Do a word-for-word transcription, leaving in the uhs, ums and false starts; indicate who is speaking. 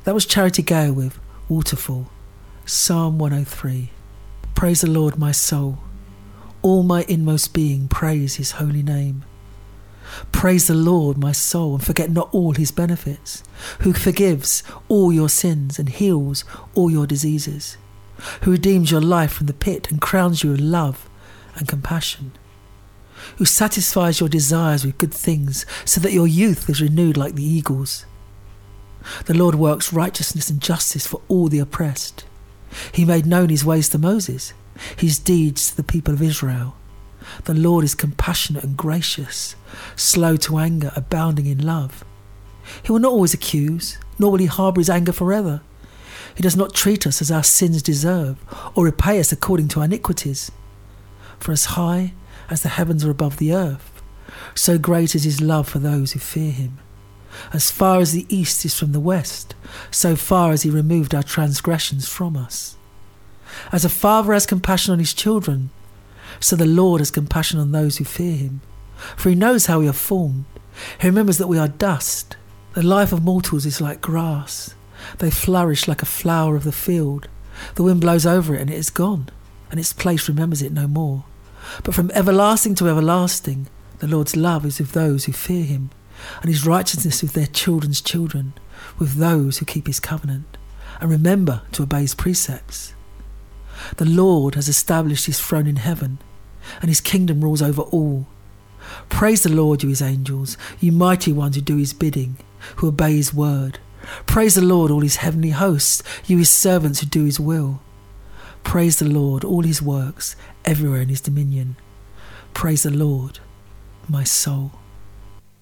Speaker 1: That was Charity Gale with Waterfall, Psalm one oh three. Praise the Lord, my soul. All my inmost being, praise his holy name. Praise the Lord, my soul, and forget not all his benefits, who forgives all your sins and heals all your diseases, who redeems your life from the pit and crowns you with love and compassion, who satisfies your desires with good things so that your youth is renewed like the eagles. The Lord works righteousness and justice for all the oppressed. He made known his ways to Moses, his deeds to the people of Israel. The Lord is compassionate and gracious, slow to anger, abounding in love. He will not always accuse, nor will he harbour his anger forever. He does not treat us as our sins deserve, or repay us according to our iniquities. For as high as the heavens are above the earth, so great is his love for those who fear him. As far as the east is from the west, so far has he removed our transgressions from us. As a father has compassion on his children, so the Lord has compassion on those who fear him. For he knows how we are formed. He remembers that we are dust. The life of mortals is like grass. They flourish like a flower of the field. The wind blows over it and it is gone, and its place remembers it no more. But from everlasting to everlasting, the Lord's love is with those who fear him, and his righteousness with their children's children, with those who keep his covenant, and remember to obey his precepts. The Lord has established his throne in heaven, and his kingdom rules over all. Praise the Lord, you his angels, you mighty ones who do his bidding, who obey his word. Praise the Lord, all his heavenly hosts, you his servants who do his will. Praise the Lord, all his works, everywhere in his dominion. Praise the Lord, my soul.